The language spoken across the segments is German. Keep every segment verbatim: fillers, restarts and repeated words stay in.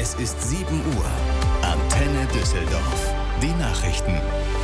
Es ist sieben Uhr. Antenne Düsseldorf. Die Nachrichten.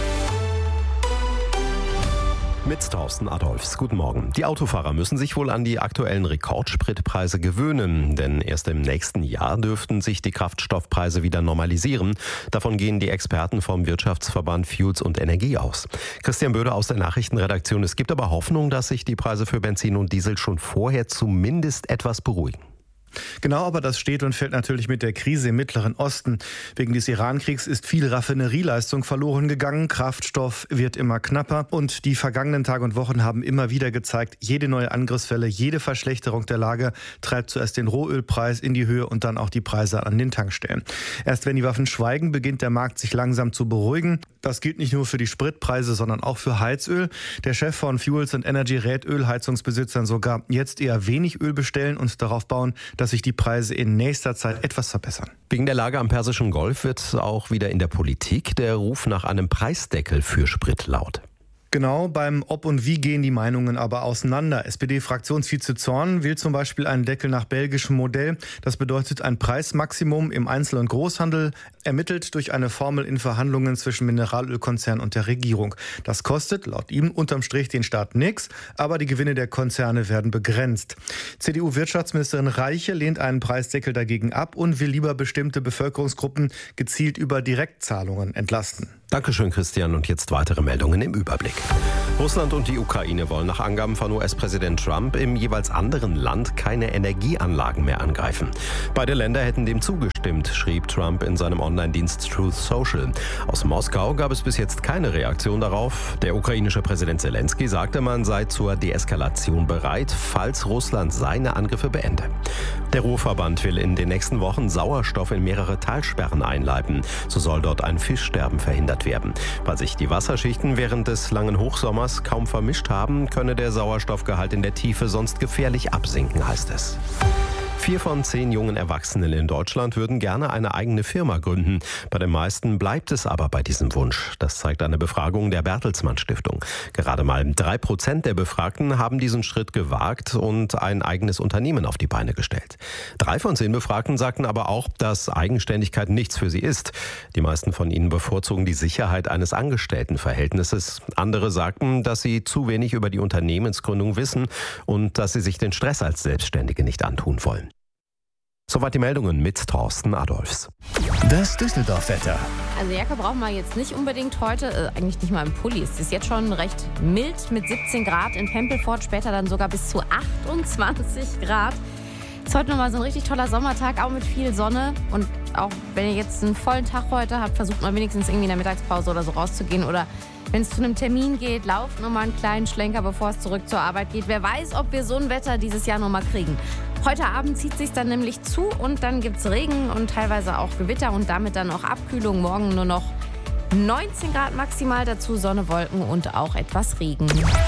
Mit Thorsten Adolfs. Guten Morgen. Die Autofahrer müssen sich wohl an die aktuellen Rekordspritpreise gewöhnen, denn erst im nächsten Jahr dürften sich die Kraftstoffpreise wieder normalisieren. Davon gehen die Experten vom Wirtschaftsverband Fuels und Energie aus. Christian Böde aus der Nachrichtenredaktion. Es gibt aber Hoffnung, dass sich die Preise für Benzin und Diesel schon vorher zumindest etwas beruhigen. Genau, aber das steht und fällt natürlich mit der Krise im Mittleren Osten. Wegen des Irankriegs ist viel Raffinerieleistung verloren gegangen. Kraftstoff wird immer knapper. Und die vergangenen Tage und Wochen haben immer wieder gezeigt, jede neue Angriffswelle, jede Verschlechterung der Lage treibt zuerst den Rohölpreis in die Höhe und dann auch die Preise an den Tankstellen. Erst wenn die Waffen schweigen, beginnt der Markt sich langsam zu beruhigen. Das gilt nicht nur für die Spritpreise, sondern auch für Heizöl. Der Chef von Fuels and Energy rät Ölheizungsbesitzern sogar, jetzt eher wenig Öl bestellen und darauf bauen, dass sich die Preise in nächster Zeit etwas verbessern. Wegen der Lage am Persischen Golf wird auch wieder in der Politik der Ruf nach einem Preisdeckel für Sprit laut. Genau, beim Ob und Wie gehen die Meinungen aber auseinander. S P D-Fraktionsvize Zorn will zum Beispiel einen Deckel nach belgischem Modell. Das bedeutet ein Preismaximum im Einzel- und Großhandel, ermittelt durch eine Formel in Verhandlungen zwischen Mineralölkonzern und der Regierung. Das kostet laut ihm unterm Strich den Staat nichts, aber die Gewinne der Konzerne werden begrenzt. C D U-Wirtschaftsministerin Reiche lehnt einen Preisdeckel dagegen ab und will lieber bestimmte Bevölkerungsgruppen gezielt über Direktzahlungen entlasten. Dankeschön, Christian. Und jetzt weitere Meldungen im Überblick. Russland und die Ukraine wollen nach Angaben von U S-Präsident Trump im jeweils anderen Land keine Energieanlagen mehr angreifen. Beide Länder hätten dem zugestimmt, schrieb Trump in seinem Online-Dienst Truth Social. Aus Moskau gab es bis jetzt keine Reaktion darauf. Der ukrainische Präsident Zelensky sagte, man sei zur Deeskalation bereit, falls Russland seine Angriffe beende. Der Ruhrverband will in den nächsten Wochen Sauerstoff in mehrere Talsperren einleiten. So soll dort ein Fischsterben verhindert werden. Weil sich die Wasserschichten während des langen Hochsommers kaum vermischt haben, könne der Sauerstoffgehalt in der Tiefe sonst gefährlich absinken, heißt es. Vier von zehn jungen Erwachsenen in Deutschland würden gerne eine eigene Firma gründen. Bei den meisten bleibt es aber bei diesem Wunsch. Das zeigt eine Befragung der Bertelsmann Stiftung. Gerade mal drei Prozent der Befragten haben diesen Schritt gewagt und ein eigenes Unternehmen auf die Beine gestellt. Drei von zehn Befragten sagten aber auch, dass Eigenständigkeit nichts für sie ist. Die meisten von ihnen bevorzugen die Sicherheit eines Angestelltenverhältnisses. Andere sagten, dass sie zu wenig über die Unternehmensgründung wissen und dass sie sich den Stress als Selbstständige nicht antun wollen. Soweit die Meldungen mit Thorsten Adolfs. Das Düsseldorf-Wetter. Also Jacke brauchen wir jetzt nicht unbedingt heute, äh, eigentlich nicht mal im Pulli. Es ist jetzt schon recht mild mit siebzehn Grad in Pempelfort, später dann sogar bis zu achtundzwanzig Grad. Ist heute nochmal so ein richtig toller Sommertag, auch mit viel Sonne. Und auch wenn ihr jetzt einen vollen Tag heute habt, versucht mal wenigstens irgendwie in der Mittagspause oder so rauszugehen. Oder wenn es zu einem Termin geht, lauft nochmal einen kleinen Schlenker, bevor es zurück zur Arbeit geht. Wer weiß, ob wir so ein Wetter dieses Jahr nochmal kriegen. Heute Abend zieht es sich dann nämlich zu und dann gibt es Regen und teilweise auch Gewitter und damit dann auch Abkühlung. Morgen nur noch neunzehn Grad maximal, dazu Sonne, Wolken und auch etwas Regen.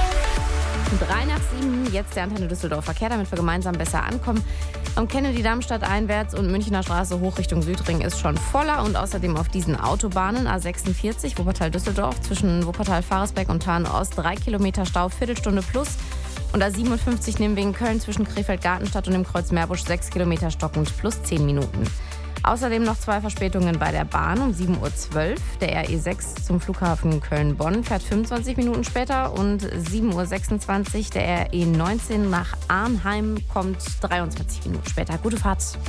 Drei nach sieben, jetzt der Antenne Düsseldorf Verkehr, damit wir gemeinsam besser ankommen. Am Kennedy-Darmstadt einwärts und Münchner Straße hoch Richtung Südring ist schon voller und außerdem auf diesen Autobahnen A sechsundvierzig Wuppertal-Düsseldorf zwischen Wuppertal-Faresbeck und Tarn-Ost drei Kilometer Stau, Viertelstunde plus. Und A siebenundfünfzig Nimwegen-Köln zwischen Krefeld-Gartenstadt und dem Kreuz Meerbusch sechs Kilometer stockend plus zehn Minuten. Außerdem noch zwei Verspätungen bei der Bahn um sieben Uhr zwölf. Der R E sechs zum Flughafen Köln-Bonn fährt fünfundzwanzig Minuten später und sieben Uhr sechsundzwanzig. Der R E neunzehn nach Arnheim kommt dreiundzwanzig Minuten später. Gute Fahrt. So,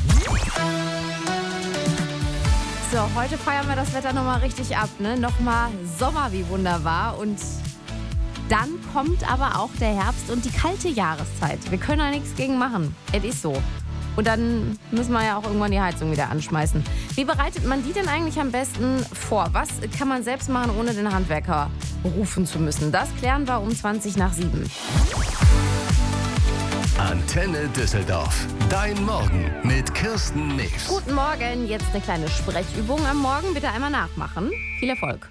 heute feiern wir das Wetter nochmal richtig ab, ne? Nochmal Sommer, wie wunderbar. Und dann kommt aber auch der Herbst und die kalte Jahreszeit. Wir können da nichts gegen machen. Es ist so. Und dann müssen wir ja auch irgendwann die Heizung wieder anschmeißen. Wie bereitet man die denn eigentlich am besten vor? Was kann man selbst machen, ohne den Handwerker rufen zu müssen? Das klären wir um zwanzig nach sieben. Antenne Düsseldorf. Dein Morgen mit Kirsten News. Guten Morgen. Jetzt eine kleine Sprechübung am Morgen. Bitte einmal nachmachen. Viel Erfolg.